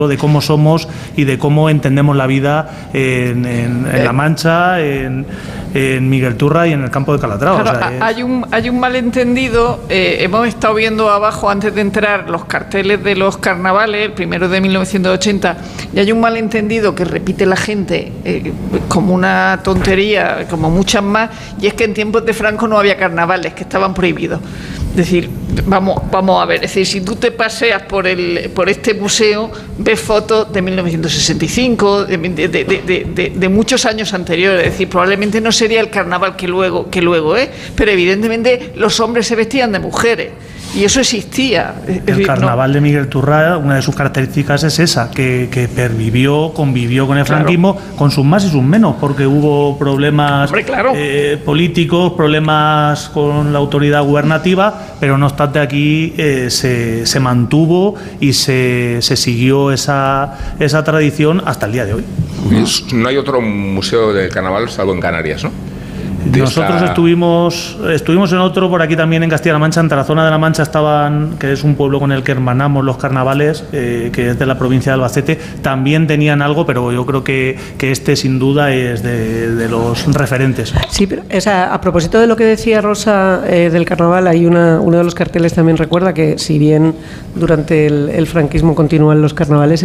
de cómo somos y de cómo entendemos la vida en La Mancha, en Miguel Turra y en el campo de Calatrava. Claro, o sea, hay un malentendido. Hemos estado viendo abajo, antes de entrar, los carteles de los carnavales, el primero de 1980, y hay un malentendido que repite la gente como una tontería, como muchas más, y es que en tiempos de Franco no había carnavales, que estaban prohibidos. Es decir, vamos a ver, es decir, si tú te paseas por este museo, ves fotos de 1965, de muchos años anteriores. Es decir, probablemente no sería el carnaval que luego pero evidentemente los hombres se vestían de mujeres. Y eso existía. El carnaval de Miguel Turra, una de sus características es esa, que convivió con el franquismo, con sus más y sus menos, porque hubo problemas políticos, problemas con la autoridad gubernativa, pero no obstante aquí se mantuvo y se siguió esa tradición hasta el día de hoy. No hay otro museo del carnaval salvo en Canarias, ¿no? Nosotros estuvimos en otro por aquí también en Castilla-La Mancha, en Tarazona de la Mancha que es un pueblo con el que hermanamos los carnavales, que es de la provincia de Albacete. También tenían algo, pero yo creo que este sin duda es de los referentes. Sí, pero a propósito de lo que decía Rosa del carnaval, hay uno de los carteles también recuerda que si bien durante el franquismo continúan los carnavales,